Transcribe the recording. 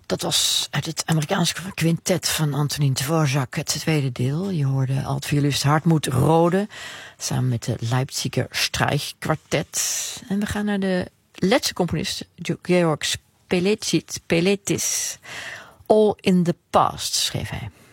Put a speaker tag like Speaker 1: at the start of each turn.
Speaker 1: Dat was uit het Amerikaanse quintet van Antonin Dvorak, het tweede deel. Je hoorde alt-violist Hartmut Rohde samen met de Leipziger Streichquartet. En we gaan naar de Letse componist Georg Speletis. All in the Past, schreef hij.